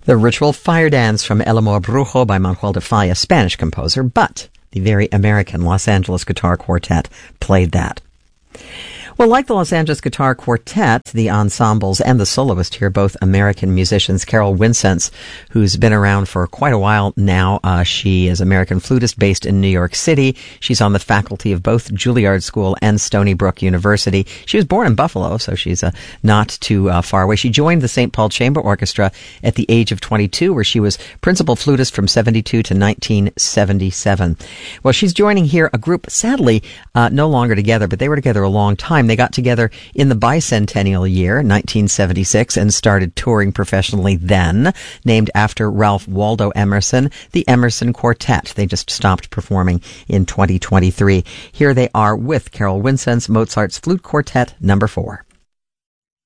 The Ritual Fire Dance from El Amor Brujo by Manuel de Falla, Spanish composer, but the very American Los Angeles Guitar Quartet played that. Well, like the Los Angeles Guitar Quartet, the ensembles and the soloist here, both American musicians. Carol Winsence, who's been around for quite a while now. She is American flutist based in New York City. She's on the faculty of both Juilliard School and Stony Brook University. She was born in Buffalo, so she's not too far away. She joined the St. Paul Chamber Orchestra at the age of 22, where she was principal flutist from 72 to 1977. Well, she's joining here a group, sadly, no longer together, but they were together a long time. They got together in the bicentennial year, 1976, and started touring professionally then, named after Ralph Waldo Emerson, the Emerson Quartet. They just stopped performing in 2023. Here they are with Carol Winsence, Mozart's Flute Quartet No. 4.